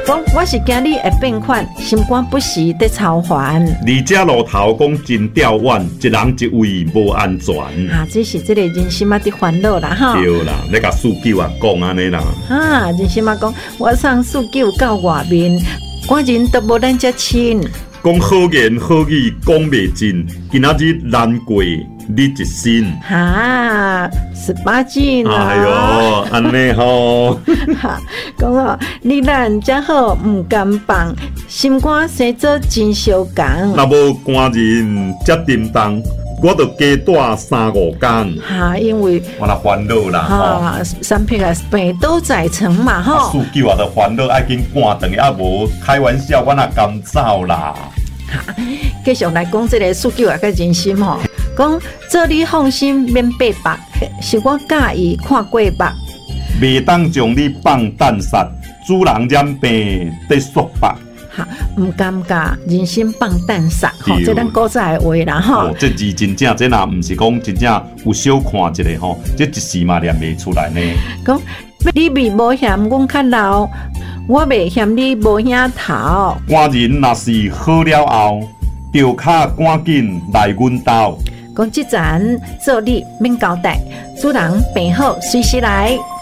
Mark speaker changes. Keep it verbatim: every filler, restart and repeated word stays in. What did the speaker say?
Speaker 1: 讲我是惊你会变款，心肝不时在操烦。
Speaker 2: 二者路头讲真吊弯，一人一位无安全。
Speaker 1: 啊，这是这个人心啊的烦恼啦哈。
Speaker 2: 对啦，你甲四九啊讲安尼啦。
Speaker 1: 啊，人心啊讲，我送四九到外面，我人都无咱遮亲。
Speaker 2: 讲好言好语讲袂尽，今仔日难过你一身。
Speaker 1: 哈，十八斤啊！
Speaker 2: 哎呦，安尼吼。
Speaker 1: 哈，讲哦，你咱遮好唔甘放，心肝生做真相共。
Speaker 2: 若无官人遮叮当，我着加带三五天。
Speaker 1: 哈，因为
Speaker 2: 我若烦恼啦吼。
Speaker 1: 啊，三匹啊病都在床嘛吼。
Speaker 2: 四九啊，着烦恼爱紧赶转去，啊无开玩笑，我若甘走啦。
Speaker 1: 哈，继续来讲这个四九啊，个人心吼。讲做你放心免白白，是我介意看过目。
Speaker 2: 袂当将你放蛋杀，主人染病得说白。
Speaker 1: 哈，唔尴尬，人心放蛋杀，吼，这咱古早的话啦，吼。
Speaker 2: 哦，这字真正，这若唔是讲真正有小看一下吼，这一时嘛念袂出来呢。
Speaker 1: 讲你未无嫌阮较老，我未嫌你无影头。
Speaker 2: 官人若是好了后，着卡赶紧来阮兜。
Speaker 1: 讲即阵做你免交代，主人病好随时来。